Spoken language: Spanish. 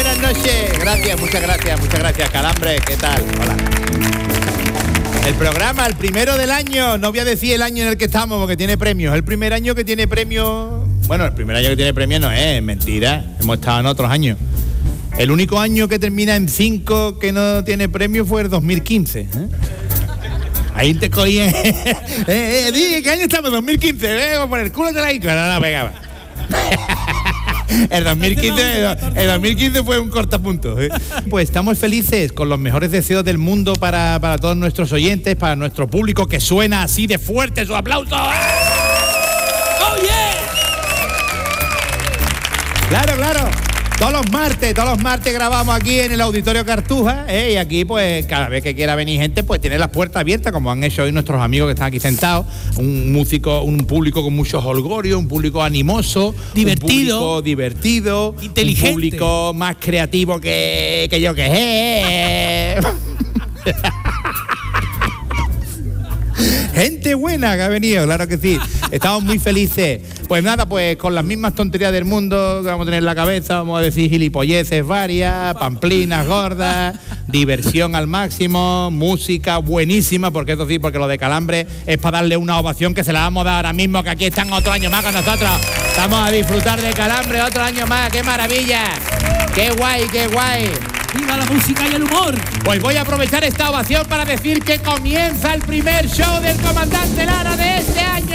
Buenas noches. Gracias, muchas gracias. Calambre, ¿qué tal? Hola. El programa, el primero del año, no voy a decir el año en el que estamos porque tiene premios. El primer año que tiene premios... Bueno, el primer año que tiene premios no es mentira. Hemos estado en otros años. El único año que termina en 5 que no tiene premio fue el 2015. Ahí te cogí. ¿Qué año estamos? 2015. Venga, por el culo de la isla. No, venga. El 2015 fue un cortapunto. Pues estamos felices con los mejores deseos del mundo para todos nuestros oyentes, para nuestro público que suena así de fuerte su aplauso. ¡Oh, yeah! Claro. Todos los martes grabamos aquí en el Auditorio Cartuja, y aquí pues cada vez que quiera venir gente pues tiene las puertas abiertas, como han hecho hoy nuestros amigos que están aquí sentados, un público con mucho holgorio, un público animoso, divertido, un público divertido, inteligente, un público más creativo que yo que gente buena que ha venido, claro que sí. Estamos muy felices. Pues nada, pues con las mismas tonterías del mundo que vamos a tener en la cabeza, vamos a decir gilipolleces varias, pamplinas gordas, diversión al máximo, música buenísima, porque eso sí, porque lo de Calambre es para darle una ovación que se la vamos a dar ahora mismo, que aquí están otro año más con nosotros. Vamos a disfrutar de Calambre otro año más, qué maravilla, qué guay. ¡Viva la música y el humor! Pues voy a aprovechar esta ovación para decir que comienza el primer show del Comandante Lara de este año.